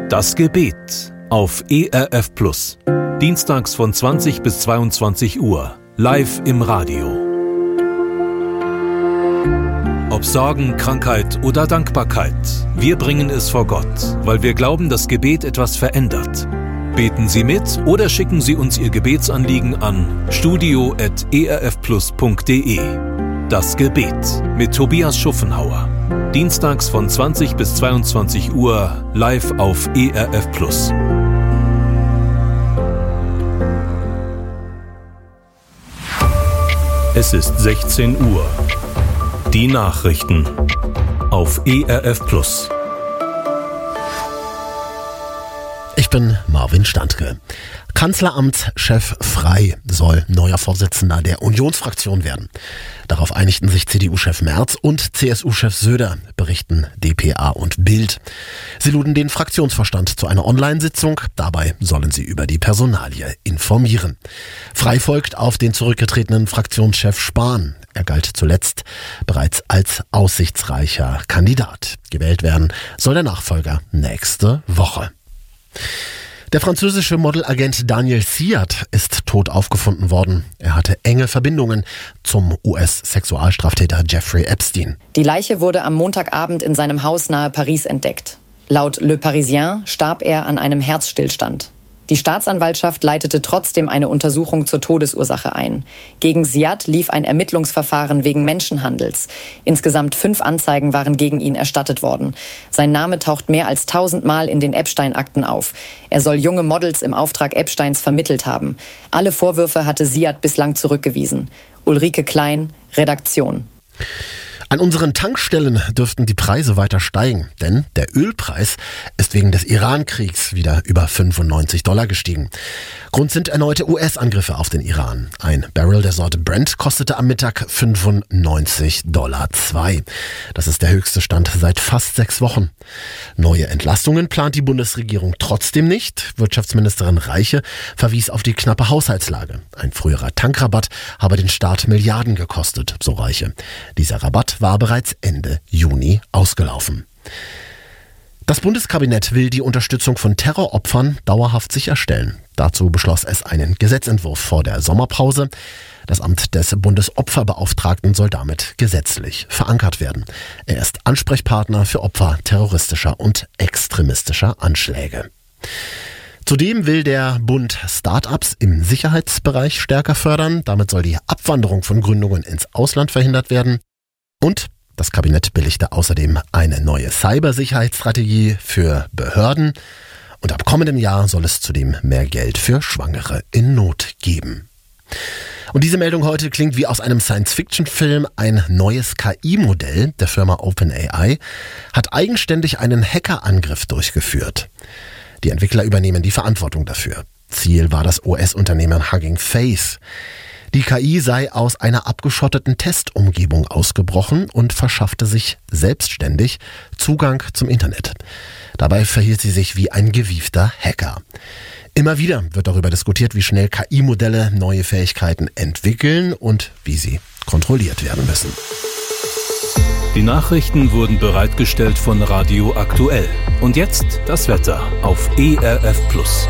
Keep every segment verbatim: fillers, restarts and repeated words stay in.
Das Gebet auf E R F Plus. Dienstags von zwanzig bis zweiundzwanzig Uhr. Live im Radio. Ob Sorgen, Krankheit oder Dankbarkeit, wir bringen es vor Gott, weil wir glauben, dass Gebet etwas verändert. Beten Sie mit oder schicken Sie uns Ihr Gebetsanliegen an studio at e r f plus punkt d e. Das Gebet mit Tobias Schuffenhauer. Dienstags von zwanzig bis zweiundzwanzig Uhr live auf E R F Plus. Es ist sechzehn Uhr. Die Nachrichten auf E R F Plus. Ich bin Marvin Standke. Kanzleramtschef Frey soll neuer Vorsitzender der Unionsfraktion werden. Darauf einigten sich C D U-Chef Merz und C S U-Chef Söder, berichten D P A und Bild. Sie luden den Fraktionsvorstand zu einer Online-Sitzung. Dabei sollen sie über die Personalie informieren. Frey folgt auf den zurückgetretenen Fraktionschef Spahn. Er galt zuletzt bereits als aussichtsreicher Kandidat. Gewählt werden soll der Nachfolger nächste Woche. Der französische Modelagent Daniel Siad ist tot aufgefunden worden. Er hatte enge Verbindungen zum U S-Sexualstraftäter Jeffrey Epstein. Die Leiche wurde am Montagabend in seinem Haus nahe Paris entdeckt. Laut Le Parisien starb er an einem Herzstillstand. Die Staatsanwaltschaft leitete trotzdem eine Untersuchung zur Todesursache ein. Gegen Siad lief ein Ermittlungsverfahren wegen Menschenhandels. Insgesamt fünf Anzeigen waren gegen ihn erstattet worden. Sein Name taucht mehr als tausendmal in den Epstein-Akten auf. Er soll junge Models im Auftrag Epsteins vermittelt haben. Alle Vorwürfe hatte Siad bislang zurückgewiesen. Ulrike Klein, Redaktion. An unseren Tankstellen dürften die Preise weiter steigen, denn der Ölpreis ist wegen des Iran-Kriegs wieder über fünfundneunzig Dollar gestiegen. Grund sind erneute U S-Angriffe auf den Iran. Ein Barrel der Sorte Brent kostete am Mittag fünfundneunzig Komma zwei Dollar. Das ist der höchste Stand seit fast sechs Wochen. Neue Entlastungen plant die Bundesregierung trotzdem nicht. Wirtschaftsministerin Reiche verwies auf die knappe Haushaltslage. Ein früherer Tankrabatt habe den Staat Milliarden gekostet, so Reiche. Dieser Rabatt war bereits Ende Juni ausgelaufen. Das Bundeskabinett will die Unterstützung von Terroropfern dauerhaft sicherstellen. Dazu beschloss es einen Gesetzentwurf vor der Sommerpause. Das Amt des Bundesopferbeauftragten soll damit gesetzlich verankert werden. Er ist Ansprechpartner für Opfer terroristischer und extremistischer Anschläge. Zudem will der Bund Start-ups im Sicherheitsbereich stärker fördern. Damit soll die Abwanderung von Gründungen ins Ausland verhindert werden. Und das Kabinett billigte außerdem eine neue Cybersicherheitsstrategie für Behörden. Und ab kommendem Jahr soll es zudem mehr Geld für Schwangere in Not geben. Und diese Meldung heute klingt wie aus einem Science-Fiction-Film. Ein neues K I-Modell der Firma OpenAI hat eigenständig einen Hackerangriff durchgeführt. Die Entwickler übernehmen die Verantwortung dafür. Ziel war das U S-Unternehmen Hugging Face. Die K I sei aus einer abgeschotteten Testumgebung ausgebrochen und verschaffte sich selbstständig Zugang zum Internet. Dabei verhielt sie sich wie ein gewiefter Hacker. Immer wieder wird darüber diskutiert, wie schnell K I-Modelle neue Fähigkeiten entwickeln und wie sie kontrolliert werden müssen. Die Nachrichten wurden bereitgestellt von Radio Aktuell. Und jetzt das Wetter auf E R F Plus.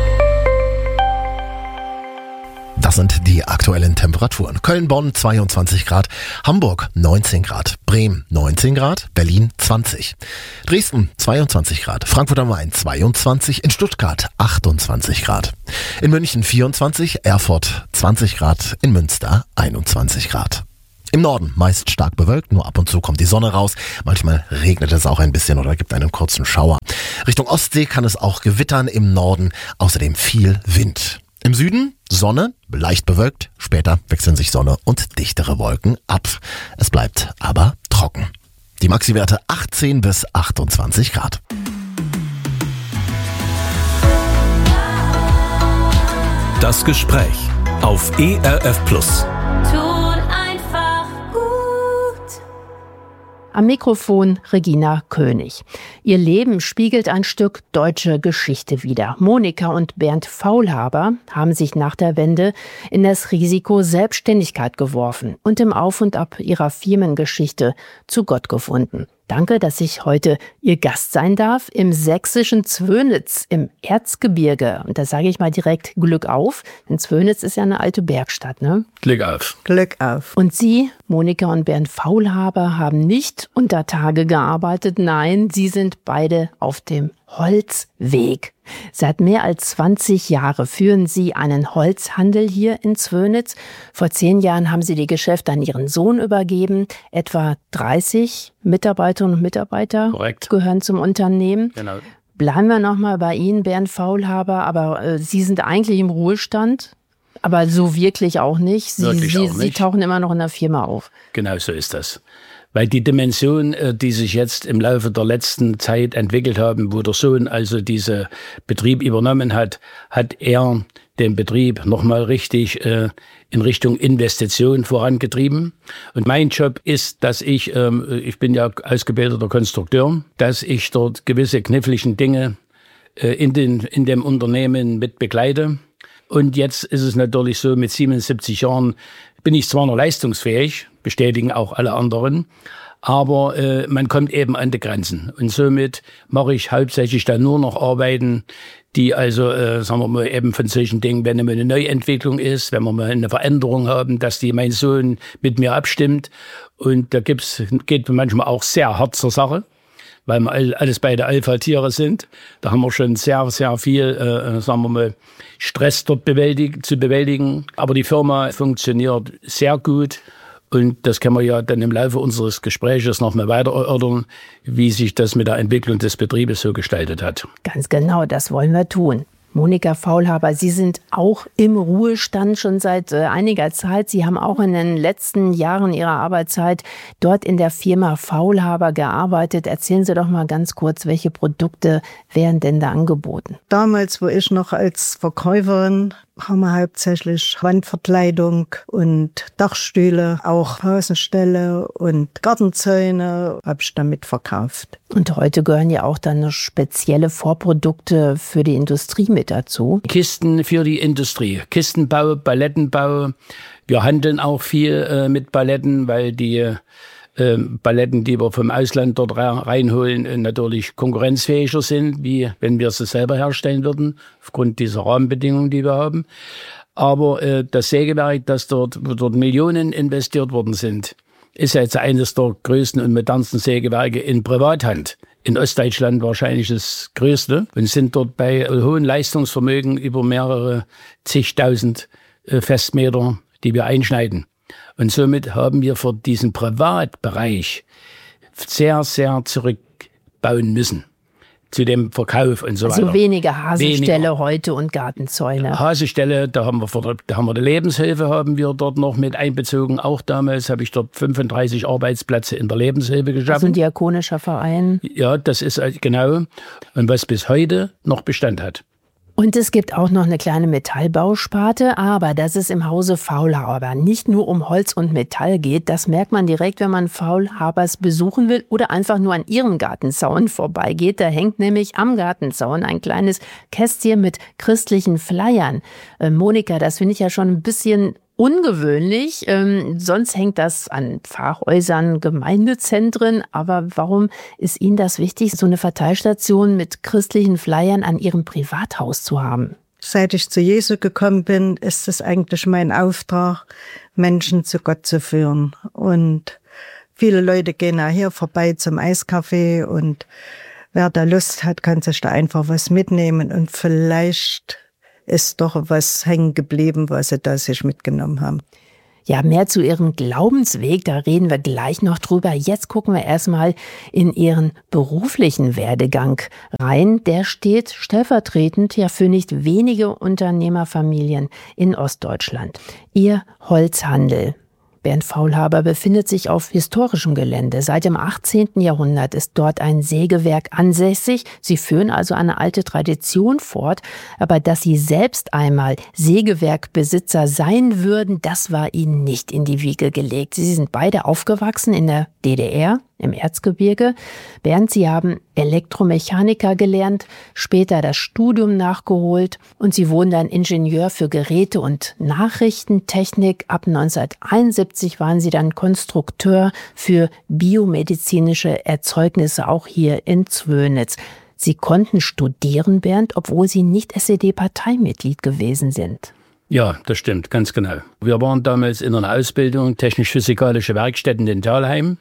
Das sind die aktuellen Temperaturen. Köln-Bonn zweiundzwanzig Grad, Hamburg neunzehn Grad, Bremen neunzehn Grad, Berlin zwanzig, Dresden zweiundzwanzig Grad, Frankfurt am Main zweiundzwanzig, in Stuttgart achtundzwanzig Grad, in München vierundzwanzig, Erfurt zwanzig Grad, in Münster einundzwanzig Grad. Im Norden meist stark bewölkt, nur ab und zu kommt die Sonne raus. Manchmal regnet es auch ein bisschen oder gibt einen kurzen Schauer. Richtung Ostsee kann es auch gewittern, im Norden außerdem viel Wind. Im Süden Sonne, leicht bewölkt, später wechseln sich Sonne und dichtere Wolken ab. Es bleibt aber trocken. Die Maxi-Werte achtzehn bis achtundzwanzig Grad. Das Gespräch auf E R F Plus. Am Mikrofon Regina König. Ihr Leben spiegelt ein Stück deutsche Geschichte wider. Monika und Bernd Faulhaber haben sich nach der Wende in das Risiko Selbstständigkeit geworfen und im Auf und Ab ihrer Firmengeschichte zu Gott gefunden. Danke, dass ich heute Ihr Gast sein darf im sächsischen Zwönitz im Erzgebirge. Und da sage ich mal direkt Glück auf, denn Zwönitz ist ja eine alte Bergstadt, ne? Glück auf. Glück auf. Und Sie, Monika und Bernd Faulhaber, haben nicht unter Tage gearbeitet. Nein, Sie sind beide auf dem Holzweg. Seit mehr als zwanzig Jahren führen Sie einen Holzhandel hier in Zwönitz. Vor zehn Jahren haben Sie die Geschäfte an Ihren Sohn übergeben. Etwa dreißig Mitarbeiterinnen und Mitarbeiter Korrekt. gehören zum Unternehmen. Genau. Bleiben wir noch mal bei Ihnen, Bernd Faulhaber. Aber äh, Sie sind eigentlich im Ruhestand, aber so wirklich auch nicht. Sie, Wirklich Sie, auch nicht. Sie tauchen immer noch in der Firma auf. Genau so ist das. Weil die Dimension, die sich jetzt im Laufe der letzten Zeit entwickelt haben, wo der Sohn also diesen Betrieb übernommen hat, hat er den Betrieb nochmal richtig äh, in Richtung Investition vorangetrieben. Und mein Job ist, dass ich, ähm, ich bin ja ausgebildeter Konstrukteur, dass ich dort gewisse kniffligen Dinge äh, in, den, in dem Unternehmen mit begleite. Und jetzt ist es natürlich so, mit siebenundsiebzig Jahren bin ich zwar noch leistungsfähig, bestätigen auch alle anderen, aber äh, man kommt eben an die Grenzen. Und somit mache ich hauptsächlich dann nur noch Arbeiten, die also, äh, sagen wir mal, eben von solchen Dingen, wenn immer eine Neuentwicklung ist, wenn wir mal eine Veränderung haben, dass die mein Sohn mit mir abstimmt. Und da gibt's, geht manchmal auch sehr hart zur Sache, weil wir alles beide Alpha-Tiere sind. Da haben wir schon sehr, sehr viel, äh, sagen wir mal, Stress dort bewältigt, zu bewältigen. Aber die Firma funktioniert sehr gut. Und das können wir ja dann im Laufe unseres Gespräches noch mal weiter erörtern, wie sich das mit der Entwicklung des Betriebes so gestaltet hat. Ganz genau, das wollen wir tun. Monika Faulhaber, Sie sind auch im Ruhestand schon seit äh, einiger Zeit. Sie haben auch in den letzten Jahren Ihrer Arbeitszeit dort in der Firma Faulhaber gearbeitet. Erzählen Sie doch mal ganz kurz, welche Produkte werden denn da angeboten? Damals, wo ich noch als Verkäuferin, haben wir hauptsächlich Wandverkleidung und Dachstühle, auch Außenställe und Gartenzäune habe ich damit verkauft. Und heute gehören ja auch dann noch spezielle Vorprodukte für die Industrie mit dazu. Kisten für die Industrie, Kistenbau, Palettenbau. Wir handeln auch viel äh, mit Paletten, weil die äh, Paletten, die wir vom Ausland dort reinholen, äh, natürlich konkurrenzfähiger sind, wie wenn wir sie selber herstellen würden, aufgrund dieser Rahmenbedingungen, die wir haben. Aber äh, das Sägewerk, das dort, wo dort Millionen investiert worden sind, ist jetzt eines der größten und modernsten Sägewerke in Privathand. In Ostdeutschland wahrscheinlich das größte und sind dort bei hohen Leistungsvermögen über mehrere zigtausend äh, Festmeter, die wir einschneiden. Und somit haben wir für diesen Privatbereich sehr, sehr zurückbauen müssen zu dem Verkauf und so also weiter. Also weniger Hasenställe weniger. heute und Gartenzäune. Hasenställe, da haben wir, da haben wir die Lebenshilfe haben wir dort noch mit einbezogen. Auch damals habe ich dort fünfunddreißig Arbeitsplätze in der Lebenshilfe geschaffen. Das ist ein diakonischer Verein. Ja, das ist genau. Und was bis heute noch Bestand hat. Und es gibt auch noch eine kleine Metallbausparte, aber dass es im Hause Faulhaber nicht nur um Holz und Metall geht, das merkt man direkt, wenn man Faulhabers besuchen will oder einfach nur an ihrem Gartenzaun vorbeigeht. Da hängt nämlich am Gartenzaun ein kleines Kästchen mit christlichen Flyern. Äh, Monika, das finde ich ja schon ein bisschen ungewöhnlich. Ähm, sonst hängt das an Pfarrhäusern, Gemeindezentren. Aber warum ist Ihnen das wichtig, so eine Verteilstation mit christlichen Flyern an Ihrem Privathaus zu haben? Seit ich zu Jesu gekommen bin, ist es eigentlich mein Auftrag, Menschen zu Gott zu führen. Und viele Leute gehen nachher vorbei zum Eiskaffee und wer da Lust hat, kann sich da einfach was mitnehmen und vielleicht ist doch was hängen geblieben, was sie da sich mitgenommen haben. Ja, mehr zu Ihrem Glaubensweg, da reden wir gleich noch drüber. Jetzt gucken wir erstmal in Ihren beruflichen Werdegang rein. Der steht stellvertretend ja für nicht wenige Unternehmerfamilien in Ostdeutschland. Ihr Holzhandel. Bernd Faulhaber befindet sich auf historischem Gelände. Seit dem achtzehnten Jahrhundert ist dort ein Sägewerk ansässig. Sie führen also eine alte Tradition fort. Aber dass Sie selbst einmal Sägewerkbesitzer sein würden, das war Ihnen nicht in die Wiege gelegt. Sie sind beide aufgewachsen in der D D R. im Erzgebirge. Bernd, Sie haben Elektromechaniker gelernt, später das Studium nachgeholt und Sie wurden dann Ingenieur für Geräte- und Nachrichtentechnik. Ab neunzehnhunderteinundsiebzig waren Sie dann Konstrukteur für biomedizinische Erzeugnisse, auch hier in Zwönitz. Sie konnten studieren, Bernd, obwohl Sie nicht S E D-Parteimitglied gewesen sind. Ja, das stimmt, ganz genau. Wir waren damals in einer Ausbildung, technisch-physikalische Werkstätten in Thalheim.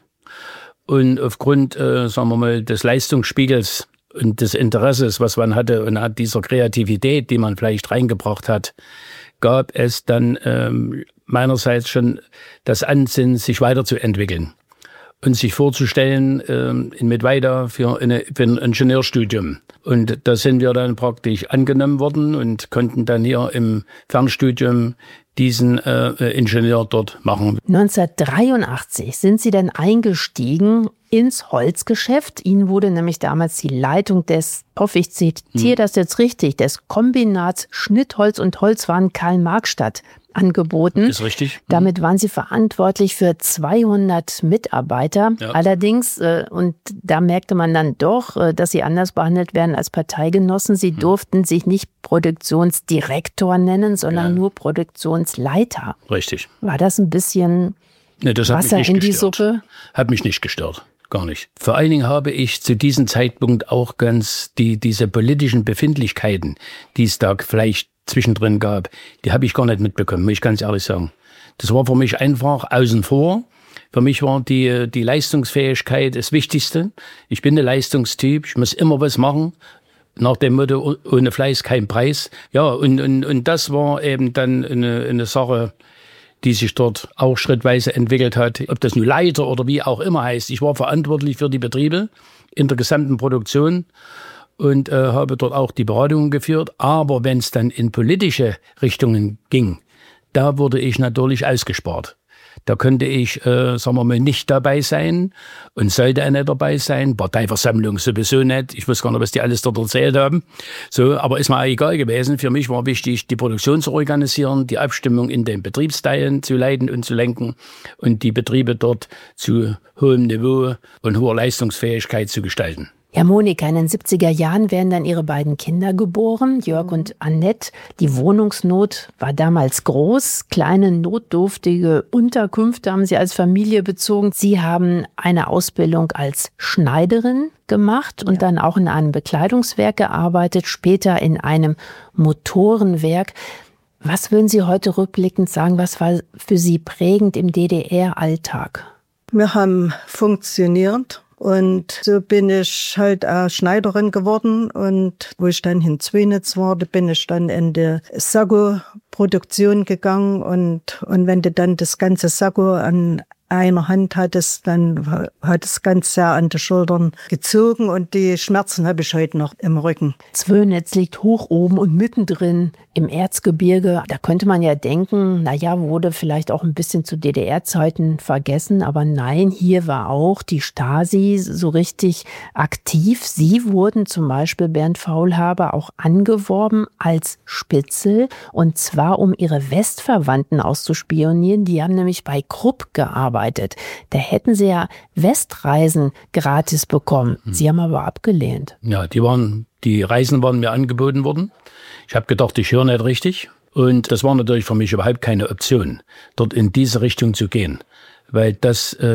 Und aufgrund, äh, sagen wir mal, des Leistungsspiegels und des Interesses, was man hatte und hat dieser Kreativität, die man vielleicht reingebracht hat, gab es dann ähm, meinerseits schon das Ansinnen, sich weiterzuentwickeln und sich vorzustellen ähm, in Mittweida für, eine, für ein Ingenieurstudium. Und da sind wir dann praktisch angenommen worden und konnten dann hier im Fernstudium diesen äh, Ingenieur dort machen. neunzehnhundertdreiundachtzig sind Sie dann eingestiegen ins Holzgeschäft. Ihnen wurde nämlich damals die Leitung des, hoffe ich zitiere das jetzt richtig, des Kombinats Schnittholz und Holzwaren Karl-Marx-Stadt angeboten. Ist richtig. Damit waren Sie verantwortlich für zweihundert Mitarbeiter. Ja. Allerdings, äh, und da merkte man dann doch, äh, dass Sie anders behandelt werden als Parteigenossen. Sie hm. durften sich nicht Produktionsdirektor nennen, sondern ja. nur Produktionsleiter. Richtig. War das ein bisschen nee, das hat Wasser mich nicht in die gestört. Suppe? Hat mich nicht gestört. Gar nicht. Vor allen Dingen habe ich zu diesem Zeitpunkt auch ganz die diese politischen Befindlichkeiten, die es da vielleicht zwischendrin gab, die habe ich gar nicht mitbekommen, muss ich ganz ehrlich sagen. Das war für mich einfach außen vor. Für mich war die, die Leistungsfähigkeit das Wichtigste. Ich bin ein Leistungstyp, ich muss immer was machen. Nach dem Motto, ohne Fleiß kein Preis. Ja, und, und, und das war eben dann eine, eine Sache, die sich dort auch schrittweise entwickelt hat. Ob das nun Leiter oder wie auch immer heißt. Ich war verantwortlich für die Betriebe in der gesamten Produktion und äh, habe dort auch die Beratungen geführt. Aber wenn es dann in politische Richtungen ging, da wurde ich natürlich ausgespart. Da konnte ich, äh, sagen wir mal, nicht dabei sein und sollte auch nicht dabei sein. Parteiversammlung sowieso nicht. Ich weiß gar nicht, was die alles dort erzählt haben. So, aber ist mir auch egal gewesen. Für mich war wichtig, die Produktion zu organisieren, die Abstimmung in den Betriebsteilen zu leiten und zu lenken und die Betriebe dort zu hohem Niveau und hoher Leistungsfähigkeit zu gestalten. Ja, Monika, in den siebziger Jahren werden dann Ihre beiden Kinder geboren, Jörg und Annette. Die Wohnungsnot war damals groß. Kleine, notdürftige Unterkünfte haben Sie als Familie bezogen. Sie haben eine Ausbildung als Schneiderin gemacht und ja. dann auch in einem Bekleidungswerk gearbeitet, später in einem Motorenwerk. Was würden Sie heute rückblickend sagen, was war für Sie prägend im D D R-Alltag? Wir haben funktioniert. Und so bin ich halt auch Schneiderin geworden. Und wo ich dann in Zwönitz war, da bin ich dann in die Sakko-Produktion gegangen. Und, und wenn du dann das ganze Sakko an einer Hand hattest, dann hat es ganz sehr an die Schultern gezogen. Und die Schmerzen habe ich heute noch im Rücken. Zwönitz liegt hoch oben und mittendrin im Erzgebirge. Da könnte man ja denken, naja, wurde vielleicht auch ein bisschen zu D D R-Zeiten vergessen. Aber nein, hier war auch die Stasi so richtig aktiv. Sie wurden zum Beispiel, Bernd Faulhaber, auch angeworben als Spitzel. Und zwar, um ihre Westverwandten auszuspionieren. Die haben nämlich bei Krupp gearbeitet. Da hätten sie ja Westreisen gratis bekommen. Sie haben aber abgelehnt. Ja, die waren, die Reisen waren mir angeboten worden. Ich habe gedacht, ich höre nicht richtig. Und das war natürlich für mich überhaupt keine Option, dort in diese Richtung zu gehen. Weil das äh,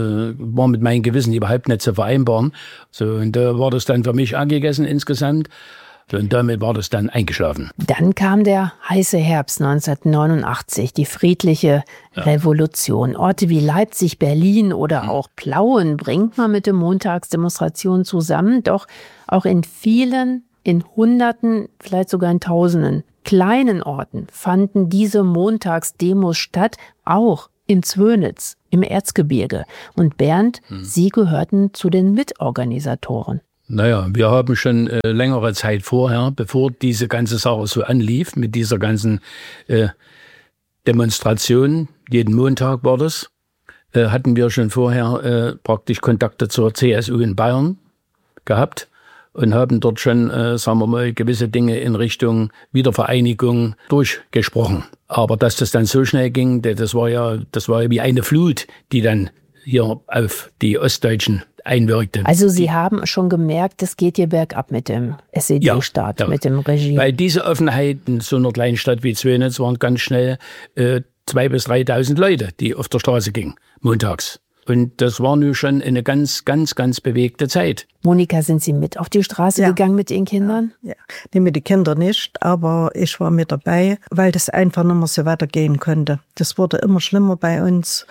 war mit meinem Gewissen überhaupt nicht zu vereinbaren. So, und da war das dann für mich angegessen insgesamt. Und damit war das dann eingeschlafen. Dann kam der heiße Herbst neunzehnhundertneunundachtzig, die friedliche ja. Revolution. Orte wie Leipzig, Berlin oder auch Plauen bringt man mit der Montagsdemonstration zusammen. Doch auch in vielen, in Hunderten, vielleicht sogar in Tausenden kleinen Orten fanden diese Montagsdemos statt, auch in Zwönitz, im Erzgebirge. Und Bernd, hm. Sie gehörten zu den Mitorganisatoren. Naja, wir haben schon äh, längere Zeit vorher, bevor diese ganze Sache so anlief, mit dieser ganzen äh, Demonstration, jeden Montag war das, äh, hatten wir schon vorher äh, praktisch Kontakte zur C S U in Bayern gehabt und haben dort schon, äh, sagen wir mal, gewisse Dinge in Richtung Wiedervereinigung durchgesprochen. Aber dass das dann so schnell ging, das war ja, das war ja wie eine Flut, die dann hier auf die Ostdeutschen einwirkte. Also Sie haben schon gemerkt, es geht hier bergab mit dem S E D-Staat, ja, ja. mit dem Regime. Weil diese Offenheit in so einer kleinen Stadt wie Zwönitz waren ganz schnell äh, zweitausend bis dreitausend Leute, die auf der Straße gingen, montags. Und das war nun schon eine ganz, ganz, ganz bewegte Zeit. Monika, sind Sie mit auf die Straße ja. gegangen mit Ihren Kindern? Ja, nee, mit den Kindern nicht, aber ich war mit dabei, weil das einfach nicht mehr so weitergehen konnte. Das wurde immer schlimmer bei uns.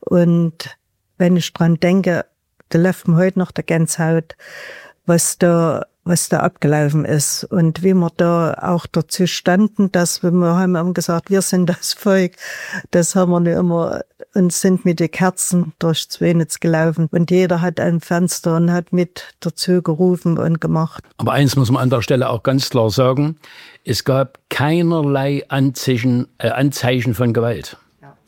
Und wenn ich dran denke, da läuft mir heute noch der Gänsehaut, was da, was da abgelaufen ist und wie wir da auch dazu standen, dass wir, wir haben immer gesagt, wir sind das Volk, das haben wir nicht immer und sind mit den Kerzen durch Zwönitz gelaufen und jeder hat ein Fenster und hat mit dazu gerufen und gemacht. Aber eins muss man an der Stelle auch ganz klar sagen, es gab keinerlei Anzeichen, äh, Anzeichen von Gewalt.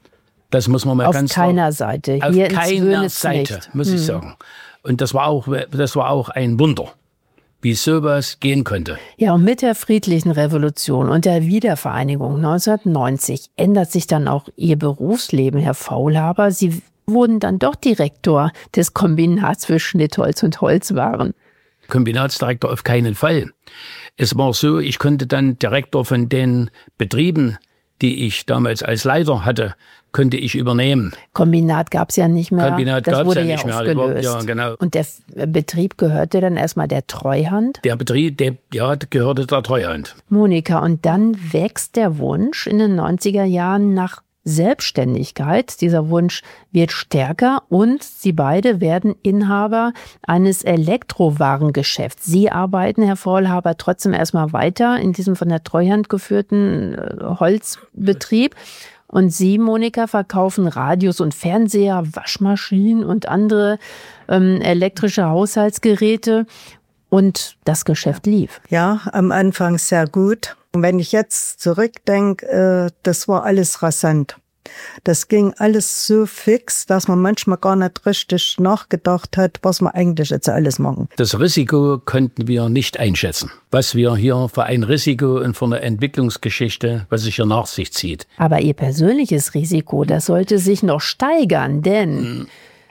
Das muss man mal auf ganz klar. Auf keiner Seite. Auf Hier keiner in Seite, nicht. muss ich sagen. Und das war auch, das war auch ein Wunder, wie sowas gehen konnte. Ja, und mit der friedlichen Revolution und der Wiedervereinigung neunzehnhundertneunzig ändert sich dann auch Ihr Berufsleben, Herr Faulhaber. Sie wurden dann doch Direktor des Kombinats für Schnittholz und Holzwaren. Kombinatsdirektor auf keinen Fall. Es war so, ich konnte dann Direktor von den Betrieben, die ich damals als Leiter hatte, konnte ich übernehmen. Kombinat gab es ja nicht mehr. Kombinat das gab's wurde ja ja nicht mehr. aufgelöst. Ja, genau. Und der Betrieb gehörte dann erstmal der Treuhand? Der Betrieb, der, ja, gehörte der Treuhand. Monika, und dann wächst der Wunsch in den neunziger Jahren nach Selbstständigkeit. Dieser Wunsch wird stärker und Sie beide werden Inhaber eines Elektrowarengeschäfts. Sie arbeiten, Herr Faulhaber, trotzdem erstmal weiter in diesem von der Treuhand geführten Holzbetrieb. Und Sie, Monika, verkaufen Radios und Fernseher, Waschmaschinen und andere ähm, elektrische Haushaltsgeräte. Und das Geschäft lief. Ja, am Anfang sehr gut. Und wenn ich jetzt zurückdenke, äh, das war alles rasant. Das ging alles so fix, dass man manchmal gar nicht richtig nachgedacht hat, was wir eigentlich jetzt alles machen. Das Risiko konnten wir nicht einschätzen. Was wir hier für ein Risiko und für eine Entwicklungsgeschichte, was sich hier nach sich zieht. Aber Ihr persönliches Risiko, das sollte sich noch steigern, denn hm.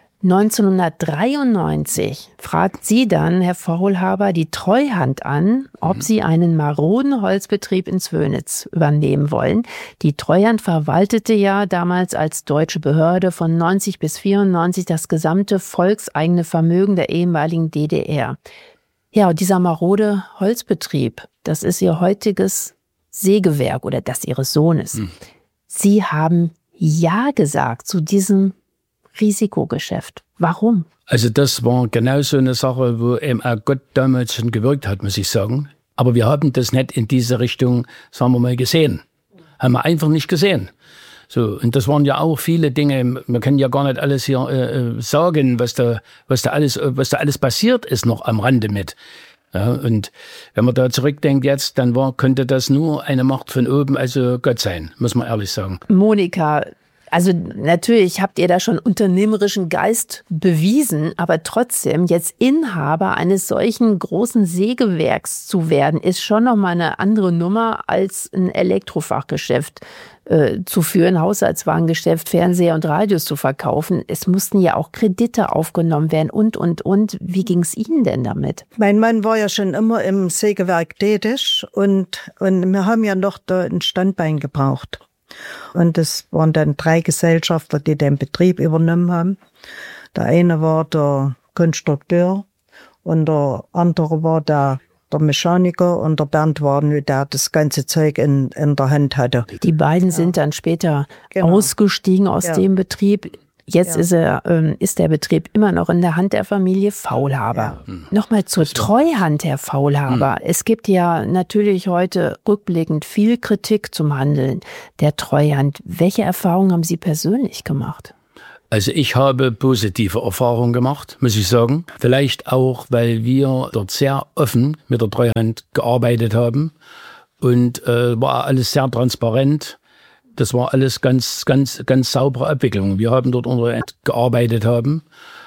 neunzehnhundertdreiundneunzig fragt Sie dann, Herr Faulhaber, die Treuhand an, ob Sie einen maroden Holzbetrieb in Zwönitz übernehmen wollen. Die Treuhand verwaltete ja damals als deutsche Behörde von neunzig bis vierundneunzig das gesamte volkseigene Vermögen der ehemaligen D D R. Ja, und dieser marode Holzbetrieb, das ist Ihr heutiges Sägewerk oder das Ihres Sohnes. Mhm. Sie haben Ja gesagt zu diesem Risikogeschäft. Warum? Also das war genau so eine Sache, wo eben auch Gott damals schon gewirkt hat, muss ich sagen. Aber wir haben das nicht in diese Richtung, sagen wir mal, gesehen. Haben wir einfach nicht gesehen. So, und das waren ja auch viele Dinge, wir können ja gar nicht alles hier äh, sagen, was da, was da alles, was da alles passiert ist noch am Rande mit. Ja, und wenn man da zurückdenkt jetzt, dann war, konnte das nur eine Macht von oben, also Gott sein, muss man ehrlich sagen. Monika, also natürlich habt ihr da schon unternehmerischen Geist bewiesen, aber trotzdem jetzt Inhaber eines solchen großen Sägewerks zu werden, ist schon noch mal eine andere Nummer als ein Elektrofachgeschäft äh, zu führen, Haushaltswarengeschäft, Fernseher und Radios zu verkaufen. Es mussten ja auch Kredite aufgenommen werden und, und, und. Wie ging es Ihnen denn damit? Mein Mann war ja schon immer im Sägewerk tätig und, und wir haben ja noch da ein Standbein gebraucht. Und es waren dann drei Gesellschafter, die den Betrieb übernommen haben. Der eine war der Konstrukteur und der andere war der, der Mechaniker und der Bernd war nur der, der das ganze Zeug in, in der Hand hatte. Die beiden ja. sind dann später genau. ausgestiegen aus ja. dem Betrieb. Jetzt ja. ist, er, ähm, ist der Betrieb immer noch in der Hand der Familie Faulhaber. Ja. Nochmal zur Treuhand, Herr Faulhaber. Hm. Es gibt ja natürlich heute rückblickend viel Kritik zum Handeln der Treuhand. Welche Erfahrungen haben Sie persönlich gemacht? Also ich habe positive Erfahrungen gemacht, muss ich sagen. Vielleicht auch, weil wir dort sehr offen mit der Treuhand gearbeitet haben und äh, war alles sehr transparent. Das war alles ganz, ganz, ganz saubere Abwicklung. Wir haben dort unter gearbeitet haben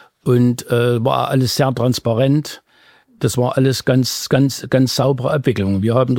und äh, war alles sehr transparent. Das war alles ganz, ganz, ganz saubere Abwicklung. Wir haben